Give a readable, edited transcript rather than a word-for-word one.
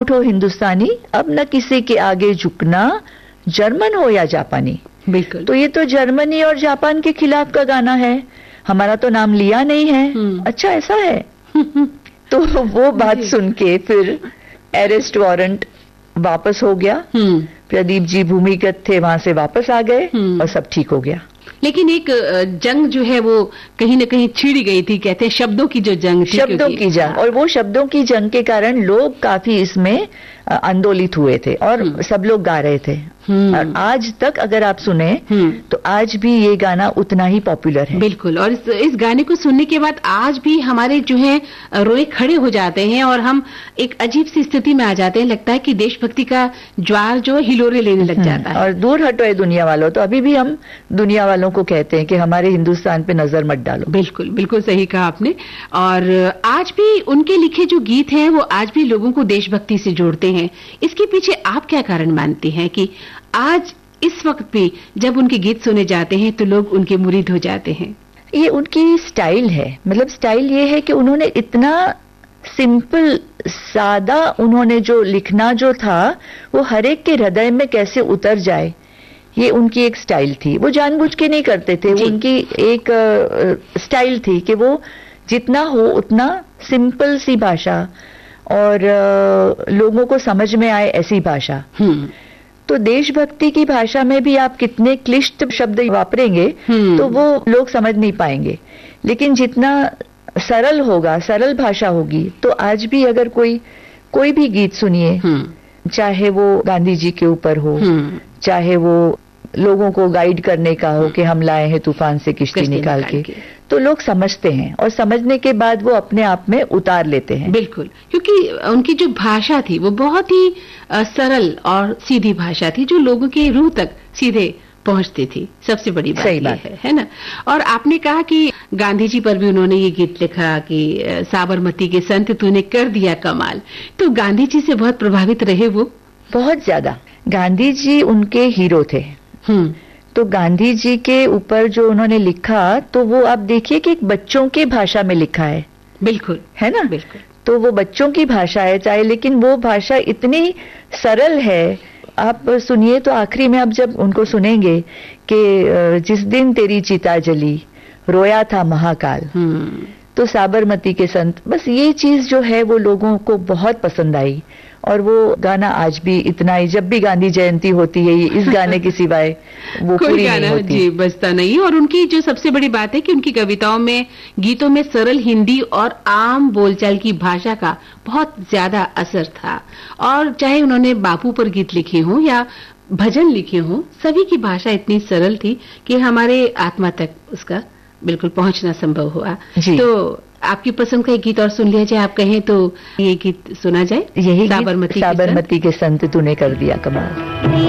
उठो हिंदुस्तानी, अब न किसी के आगे झुकना, जर्मन हो या जापानी। बिल्कुल। तो ये तो जर्मनी और जापान के खिलाफ का गाना है, हमारा तो नाम लिया नहीं है। अच्छा ऐसा है। तो वो बात सुन के फिर अरेस्ट वारंट वापस हो गया। प्रदीप जी भूमिगत थे, वहां से वापस आ गए और सब ठीक हो गया। लेकिन एक जंग जो है वो कहीं न कहीं छिड़ गई थी, कहते हैं शब्दों की जो जंग थी, शब्दों की जंग। और वो शब्दों की जंग के कारण लोग काफी इसमें आंदोलित हुए थे और सब लोग गा रहे थे। और आज तक अगर आप सुने तो आज भी ये गाना उतना ही पॉपुलर है। बिल्कुल। और इस गाने को सुनने के बाद आज भी हमारे जो है रोए खड़े हो जाते हैं और हम एक अजीब सी स्थिति में आ जाते हैं। लगता है कि देशभक्ति का ज्वार जो हिलोरे लेने लग जाता है। और दूर हटो है दुनिया वालों, तो अभी भी हम दुनिया वालों को कहते हैं कि हमारे हिंदुस्तान पे नजर मत डालो। बिल्कुल, बिल्कुल सही कहा आपने। और आज भी उनके लिखे जो गीत हैं वो आज भी लोगों को देशभक्ति से जोड़ते हैं। इसके पीछे आप क्या कारण मानती हैं कि आज इस वक्त भी जब उनके गीत सुने जाते हैं तो लोग उनके मुरीद हो जाते हैं? ये उनकी स्टाइल है। मतलब स्टाइल ये है कि उन्होंने इतना सिंपल सादा उन्होंने जो लिखना जो था वो हर एक के हृदय में कैसे उतर जाए, ये उनकी एक स्टाइल थी। वो जानबूझ के नहीं करते थे, वो उनकी एक स्टाइल थी कि वो जितना हो उतना सिंपल सी भाषा और लोगों को समझ में आए ऐसी भाषा। तो देशभक्ति की भाषा में भी आप कितने क्लिष्ट शब्द वापरेंगे तो वो लोग समझ नहीं पाएंगे। लेकिन जितना सरल होगा, सरल भाषा होगी, तो आज भी अगर कोई भी गीत सुनिए, चाहे वो गांधी जी के ऊपर हो, चाहे वो लोगों को गाइड करने का हो कि हम लाए हैं तूफान से किश्ती निकाल के, तो लोग समझते हैं और समझने के बाद वो अपने आप में उतार लेते हैं। बिल्कुल, क्योंकि उनकी जो भाषा थी वो बहुत ही सरल और सीधी भाषा थी जो लोगों के रूह तक सीधे पहुंचती थी। सबसे बड़ी बात ये है ना। और आपने कहा कि गांधी जी पर भी उन्होंने ये गीत लिखा कि साबरमती के संत तूने कर दिया कमाल। तो गांधी जी से बहुत प्रभावित रहे वो? बहुत ज्यादा। गांधी जी उनके हीरो थे। तो गांधी जी के ऊपर जो उन्होंने लिखा तो वो आप देखिए कि एक बच्चों की भाषा में लिखा है। बिल्कुल, है ना? बिल्कुल। तो वो बच्चों की भाषा है चाहे, लेकिन वो भाषा इतनी सरल है। आप सुनिए तो आखिरी में आप जब उनको सुनेंगे कि जिस दिन तेरी चिता जली रोया था महाकाल, तो साबरमती के संत, बस ये चीज जो है वो लोगों को बहुत पसंद आई। और वो गाना आज भी इतना ही, जब भी गांधी जयंती होती है इस गाने के सिवाय वो कोई पूरी गाना नहीं होती। जी बजता नहीं। और उनकी जो सबसे बड़ी बात है कि उनकी कविताओं में, गीतों में सरल हिंदी और आम बोलचाल की भाषा का बहुत ज्यादा असर था। और चाहे उन्होंने बापू पर गीत लिखे हों या भजन लिखे हों, सभी की भाषा इतनी सरल थी कि हमारे आत्मा तक उसका बिल्कुल पहुंचना संभव हुआ। तो आपकी पसंद का एक गीत और सुन लिया जाए, आप कहें तो ये गीत सुना जाए। यही साबरमती के संत तूने कर दिया कमाल।